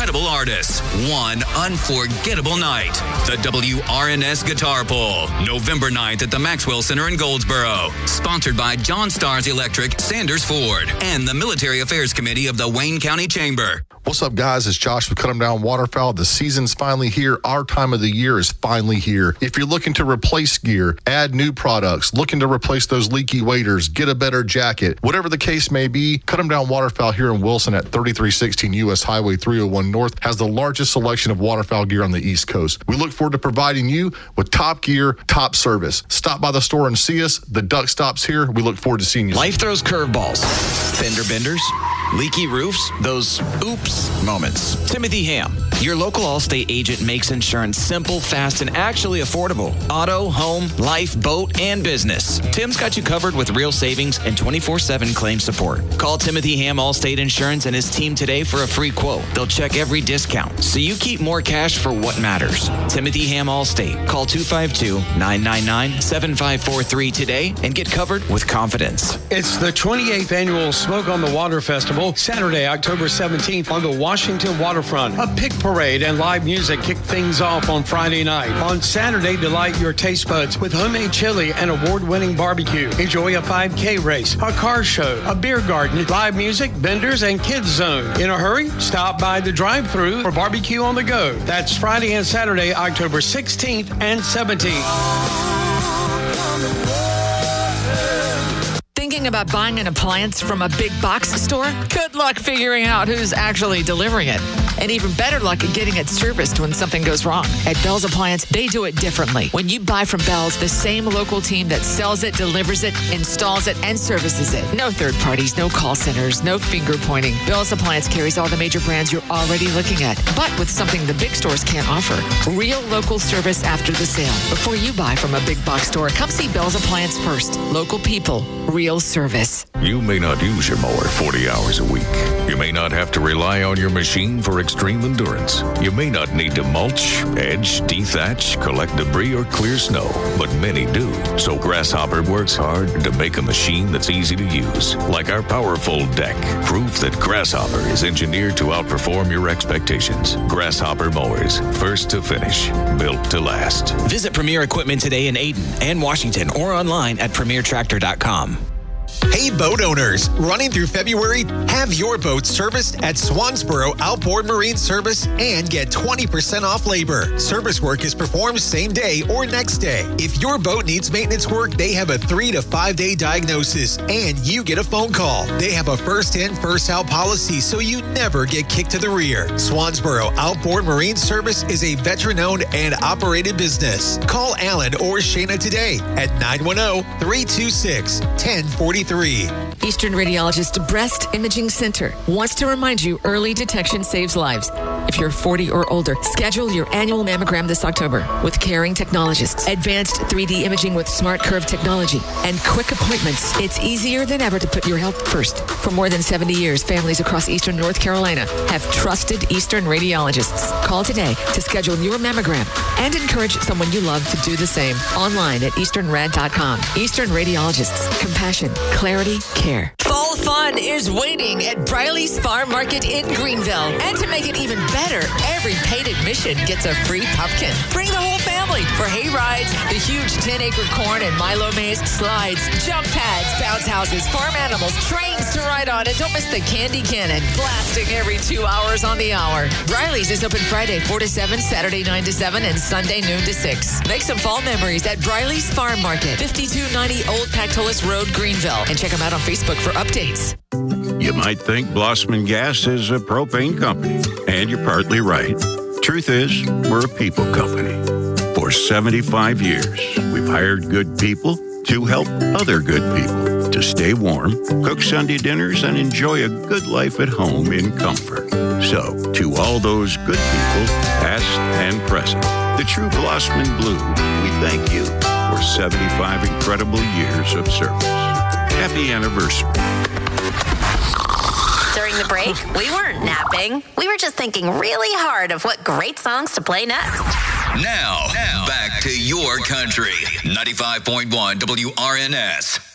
incredible artists. One unforgettable night. The WRNS Guitar Pull, November 9th at the Maxwell Center in Goldsboro. Sponsored by John Stars Electric, Sanders Ford, and the Military Affairs Committee of the Wayne County Chamber. What's up, guys? It's Josh with Cut 'em Down Waterfowl. The season's finally here. Our time of the year is finally here. If you're looking to replace gear, add new products, looking to replace those leaky waders, get a better jacket, whatever the case may be, Cut 'em Down Waterfowl here in Wilson at 3316 U.S. Highway 301 North has the largest selection of waterfowl gear on the East Coast. We look forward to providing you with top gear, top service. Stop by the store and see us. The Duck Stop's here. We look forward to seeing you. Life throws curveballs. Fender benders, leaky roofs, those oops moments. Timothy Ham, your local Allstate agent, makes insurance simple, fast, and actually affordable. Auto, home, life, boat, and business. Tim's got you covered with real savings and 24/7 claim support. Call Timothy Ham Allstate Insurance and his team today for a free quote. They'll check every discount, so you keep more cash for what matters. Timothy Ham Allstate. Call 252-999-7543 today and get covered with confidence. It's the 28th annual Smoke on the Water Festival, Saturday, October 17th on the Washington waterfront. A pig parade and live music kick things off on Friday night. On Saturday, delight your taste buds with homemade chili and award-winning barbecue. Enjoy a 5K race, a car show, a beer garden, live music, vendors, and kids zone. In a hurry? Stop by the drive-thru for barbecue on the go. That's Friday and Saturday, October 16th and 17th. Thinking about buying an appliance from a big box store? Good luck figuring out who's actually delivering it. And even better luck at getting it serviced when something goes wrong. At Bell's Appliance, they do it differently. When you buy from Bell's, the same local team that sells it, delivers it, installs it, and services it. No third parties, no call centers, no finger pointing. Bell's Appliance carries all the major brands you're already looking at, but with something the big stores can't offer. Real local service after the sale. Before you buy from a big box store, come see Bell's Appliance first. Local people, real service. You may not use your mower 40 hours a week. You may not have to rely on your machine for extreme endurance. You may not need to mulch, edge, dethatch, collect debris, or clear snow, but many do. So Grasshopper works hard to make a machine that's easy to use, like our Powerful Deck, proof that Grasshopper is engineered to outperform your expectations. Grasshopper mowers, first to finish, built to last. Visit Premier Equipment today in Ayden and Washington or online at premiertractor.com. Hey, boat owners, running through February, have your boat serviced at Swansboro Outboard Marine Service and get 20% off labor. Service work is performed same day or next day. If your boat needs maintenance work, they have a 3 to 5 day diagnosis and you get a phone call. They have a first in, first out policy, so you never get kicked to the rear. Swansboro Outboard Marine Service is a veteran-owned and operated business. Call Alan or Shayna today at 910-326-1043. Eastern Radiologist Breast Imaging Center wants to remind you early detection saves lives. If you're 40 or older, schedule your annual mammogram this October with caring technologists, advanced 3D imaging with smart curve technology, and quick appointments. It's easier than ever to put your health first. For more than 70 years, families across Eastern North Carolina have trusted Eastern Radiologists. Call today to schedule your mammogram and encourage someone you love to do the same. Online at easternrad.com. Eastern Radiologists. Compassion, clarity, care. Fall fun is waiting at Briley's Farm Market in Greenville. And to make it even better, every paid admission gets a free pumpkin. Bring the whole family for hay rides, the huge 10-acre corn and Milo maze, slides, jump pads, bounce houses, farm animals, trains to ride on, and don't miss the candy cannon, blasting every 2 hours on the hour. Briley's is open Friday 4 to 7, Saturday 9 to 7, and Sunday noon to 6. Make some fall memories at Briley's Farm Market, 5290 Old Pactolus Road, Greenville, and check them out on Facebook for updates. You might think Blossman Gas is a propane company, and you're partly right. Truth is, we're a people company. For 75 years, we've hired good people to help other good people to stay warm, cook Sunday dinners, and enjoy a good life at home in comfort. So, to all those good people, past and present, the true Blossman Blue, we thank you for 75 incredible years of service. Happy anniversary. During the break, we weren't napping. We were just thinking really hard of what great songs to play next. Now, back to your country. 95.1 WRNS.